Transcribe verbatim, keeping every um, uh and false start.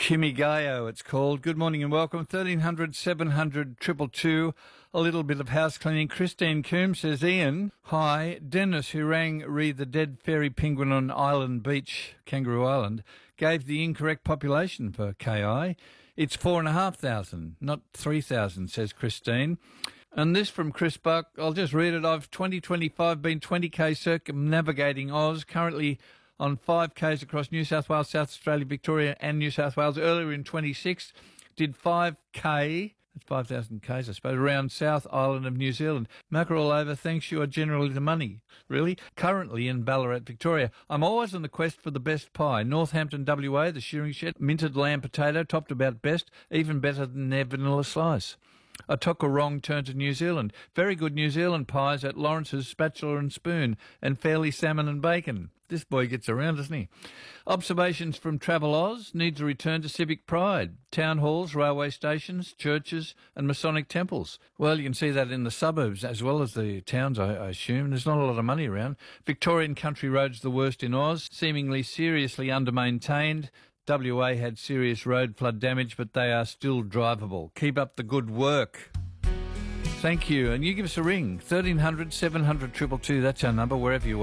Kimigayo, it's called. Good morning and welcome. thirteen hundred, seven hundred, two two two. A little bit of house cleaning. Christine Coombs says, Ian, hi. Dennis, who rang re the dead fairy penguin on Island Beach, Kangaroo Island, gave the incorrect population for K I. It's four and a half thousand, not three thousand, says Christine. And this from Chris Buck, I'll just read it. I've twenty twenty-five been twenty K circumnavigating Oz, currently on five Ks across New South Wales, South Australia, Victoria and New South Wales. Earlier in twenty-six, did five K, that's five thousand Ks I suppose, around South Island of New Zealand. Mackerel over, thanks, you are generally the money. Really? Currently in Ballarat, Victoria. I'm always on the quest for the best pie. Northampton, W A, the shearing shed, minted lamb potato, topped about best, even better than their vanilla slice. I took a wrong turn to New Zealand. Very good New Zealand pies at Lawrence's Spatula and Spoon, and fairly salmon and bacon. This boy gets around, doesn't he? Observations from Travel Oz. Needs a return to civic pride. Town halls, railway stations, churches and Masonic temples. Well, you can see that in the suburbs as well as the towns, I, I assume. There's not a lot of money around. Victorian country roads the worst in Oz, seemingly seriously under-maintained. W A had serious road flood damage, but they are still drivable. Keep up the good work. Thank you. And you give us a ring. thirteen hundred, seven hundred, two two two. That's our number, wherever you are.